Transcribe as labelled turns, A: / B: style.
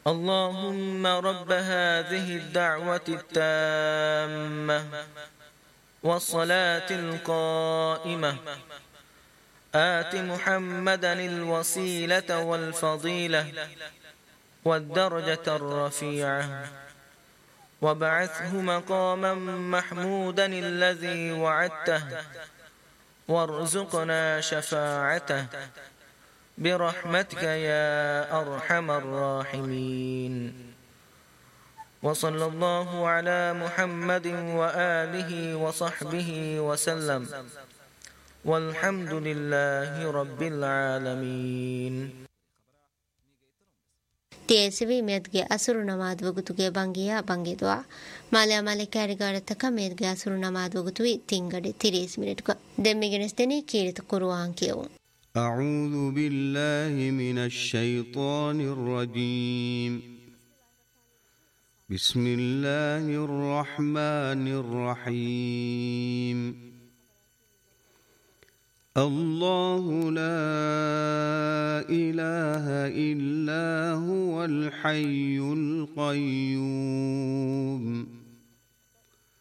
A: اللهم رب هذه الدعوة التامة والصلاة القائمة آت محمدا الوسيلة والفضيلة والدرجة الرفيعة وابعثه مقاما محمودا الذي وعدته وارزقنا شفاعته برحمتك يا أرحم الراحمين. وصلى الله على محمد وآله وصحبه وسلم والحمد لله رب العالمين.
B: تيسوي ميدغي أسر نماد وغتوغي بانغيا بانغي دوا ماليا مالكا رغارتك ميدغي أسر نماد وغتوي تينغدي 30 مينيتك دميغنستني كيرت قرآن كيو.
C: أعوذ بالله من الشيطان الرجيم. بسم الله الرحمن الرحيم. الله لا إله إلا هو الحي القيوم